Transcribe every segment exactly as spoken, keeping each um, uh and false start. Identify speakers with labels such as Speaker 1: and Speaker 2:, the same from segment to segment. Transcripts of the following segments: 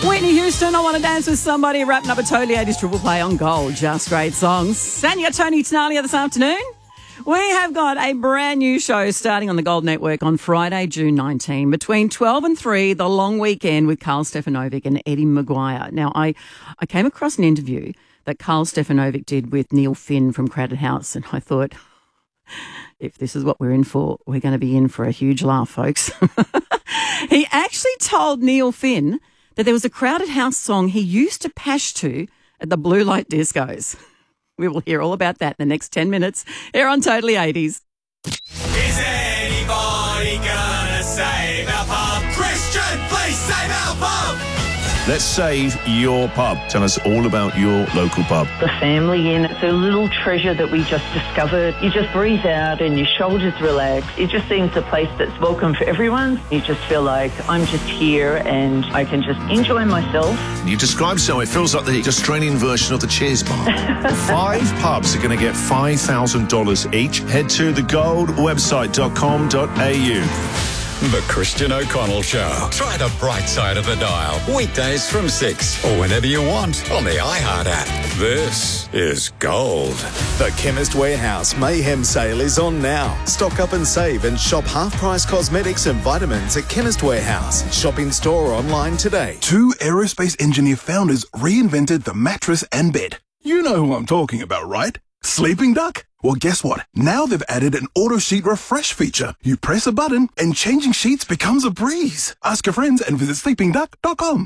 Speaker 1: Whitney Houston, I Want to Dance with Somebody, wrapping up a totally eighties triple play on Gold. Just great songs. And you got Tony Tenalia this afternoon. We have got a brand new show starting on the Gold Network on Friday, June nineteenth, between twelve and three, The Long Weekend with Carl Stefanovic and Eddie Maguire. Now, I, I came across an interview that Carl Stefanovic did with Neil Finn from Crowded House, and I thought, if this is what we're in for, we're going to be in for a huge laugh, folks. He actually told Neil Finn that there was a Crowded House song he used to pash to at the blue light discos. We will hear all about that in the next ten minutes here on Totally eighties.
Speaker 2: Is anybody gonna save our pub? Christian, please save our pub!
Speaker 3: Let's save your pub. Tell us all about your local pub.
Speaker 4: The family inn, it's a little treasure that we just discovered. You just breathe out and your shoulders relax. It just seems a place that's welcome for everyone. You just feel like I'm just here and I can just enjoy myself.
Speaker 3: You describe so it feels like the Australian version of the Cheers bar. Five pubs are going to get five thousand dollars each. Head to the gold website dot com dot a u.
Speaker 5: The Christian O'Connell Show. Try the bright side of the dial. Weekdays from six or whenever you want on the iHeart app. This is Gold.
Speaker 6: The Chemist Warehouse Mayhem Sale is on now. Stock up and save and shop half-price cosmetics and vitamins at Chemist Warehouse. Shop in store or online today.
Speaker 7: Two aerospace engineer founders reinvented the mattress and bed. You know who I'm talking about, right? Sleeping Duck? Well, guess what? Now they've added an auto sheet refresh feature. You press a button and changing sheets becomes a breeze. Ask your friends and visit sleeping duck dot com.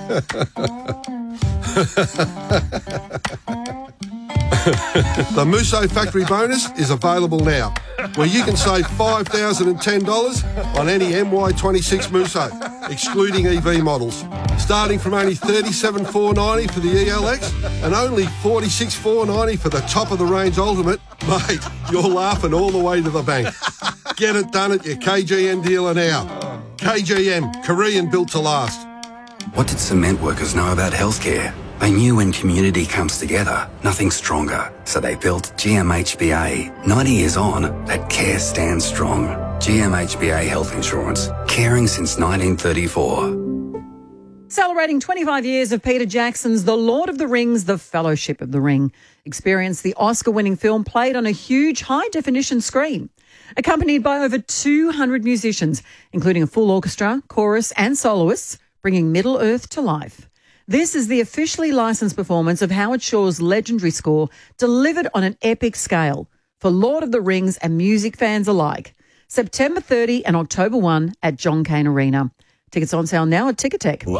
Speaker 8: The Musso Factory Bonus is available now, where you can save five thousand ten dollars on any M Y twenty-six Musso, excluding E V models. Starting from only thirty-seven thousand four hundred ninety dollars for the E L X and only forty-six thousand four hundred ninety dollars for the top-of-the-range Ultimate, mate, you're laughing all the way to the bank. Get it done at your K G M dealer now. K G M, Korean built to last.
Speaker 9: What did cement workers know about healthcare? They knew when community comes together, nothing's stronger. So they built G M H B A. ninety years on, that care stands strong. G M H B A Health Insurance. Caring since nineteen thirty-four.
Speaker 1: Celebrating twenty-five years of Peter Jackson's The Lord of the Rings, The Fellowship of the Ring. Experience the Oscar-winning film played on a huge high-definition screen. Accompanied by over two hundred musicians, including a full orchestra, chorus and soloists, bringing Middle-earth to life. This is the officially licensed performance of Howard Shore's legendary score, delivered on an epic scale for Lord of the Rings and music fans alike. September thirtieth and October first at John Cain Arena. Tickets on sale now at Ticketek.
Speaker 10: Oh,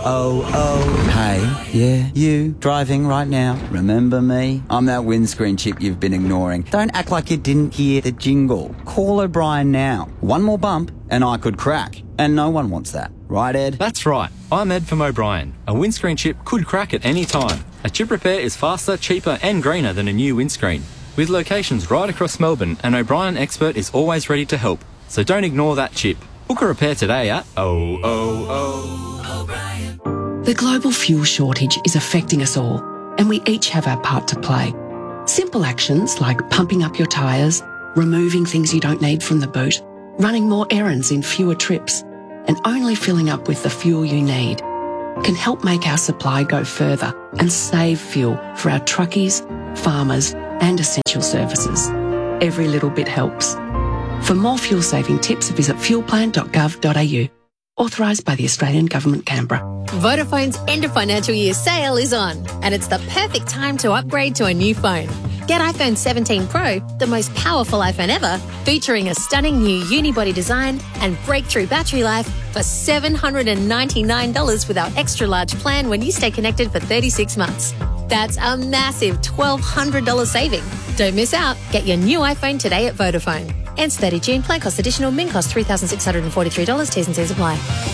Speaker 10: oh, hey, yeah, you, driving right now. Remember me? I'm that windscreen chip you've been ignoring. Don't act like you didn't hear the jingle. Call O'Brien now. One more bump and I could crack. And no one wants that. Right, Ed?
Speaker 11: That's right. I'm Ed from O'Brien. A windscreen chip could crack at any time. A chip repair is faster, cheaper and greener than a new windscreen. With locations right across Melbourne, an O'Brien expert is always ready to help. So don't ignore that chip. Book a repair today at oh oh oh O'Brien.
Speaker 12: The global fuel shortage is affecting us all, and we each have our part to play. Simple actions like pumping up your tyres, removing things you don't need from the boot, running more errands in fewer trips, and only filling up with the fuel you need can help make our supply go further and save fuel for our truckies, farmers, and essential services. Every little bit helps. For more fuel-saving tips, visit fuel plan dot gov dot a u. Authorised by the Australian Government, Canberra.
Speaker 13: Vodafone's end of financial year sale is on, and it's the perfect time to upgrade to a new phone. Get iPhone seventeen Pro, the most powerful iPhone ever, featuring a stunning new unibody design and breakthrough battery life for seven hundred ninety-nine dollars with our extra large plan when you stay connected for thirty-six months. That's a massive twelve hundred dollars saving. Don't miss out. Get your new iPhone today at Vodafone. Ends thirtieth of June. Plan cost additional. Min cost three thousand six hundred forty-three dollars. T's and C's apply.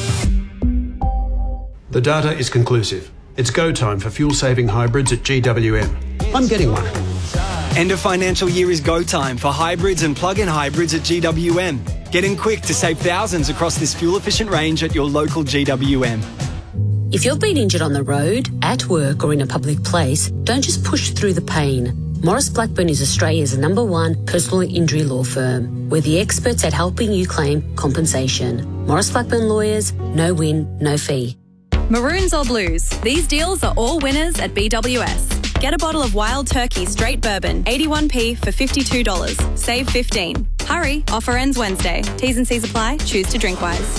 Speaker 14: The data is conclusive. It's go time for fuel-saving hybrids at G W M. I'm getting one.
Speaker 15: End of financial year is go time for hybrids and plug-in hybrids at G W M. Get in quick to save thousands across this fuel-efficient range at your local G W M.
Speaker 16: If you've been injured on the road, at work or in a public place, don't just push through the pain. Morris Blackburn is Australia's number one personal injury law firm. We're the experts at helping you claim compensation. Morris Blackburn Lawyers, no win, no fee.
Speaker 17: Maroons or blues? These deals are all winners at B W S. Get a bottle of Wild Turkey Straight Bourbon, eighty-one p for fifty-two dollars. Save fifteen. Hurry, offer ends Wednesday. T's and C's apply. Choose to drink wise.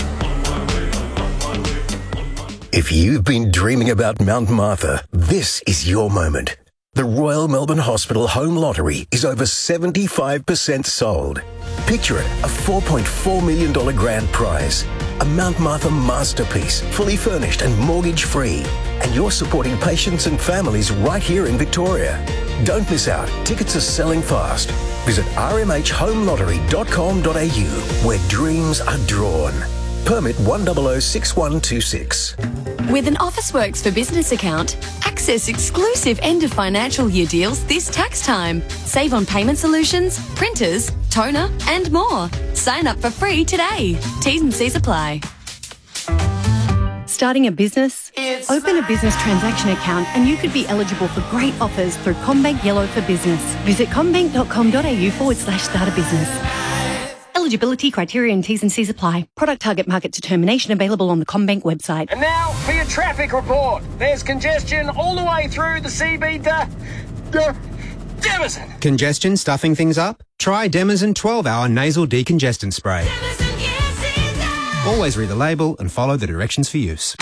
Speaker 18: If you've been dreaming about Mount Martha, this is your moment. The Royal Melbourne Hospital Home Lottery is over seventy-five percent sold. Picture it, a four point four million dollars grand prize. A Mount Martha masterpiece, fully furnished and mortgage-free. And you're supporting patients and families right here in Victoria. Don't miss out. Tickets are selling fast. Visit r m h home lottery dot com dot a u, where dreams are drawn. Permit one zero zero six one two six.
Speaker 19: With an Officeworks for Business account, access exclusive end of financial year deals this tax time. Save on payment solutions, printers, toner, and more. Sign up for free today. T's and C's apply.
Speaker 20: Starting a business? Open a business transaction account and you could be eligible for great offers through CommBank Yellow for Business. Visit commbank dot com dot a u forward slash start a business. Eligibility criteria and T's and C's apply. Product target market determination available on the CommBank website.
Speaker 21: And now for your traffic report. There's congestion all the way through the C B to Demison.
Speaker 22: Congestion stuffing things up? Try Demison twelve hour nasal decongestant spray. Always read the label and follow the directions for use.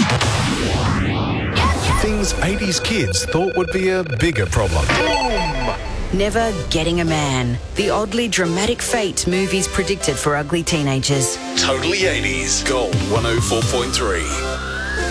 Speaker 6: Things eighties kids thought would be a bigger problem.
Speaker 23: Never getting a man. The oddly dramatic fate movies predicted for ugly teenagers.
Speaker 6: Totally eighties. Gold one oh four point three.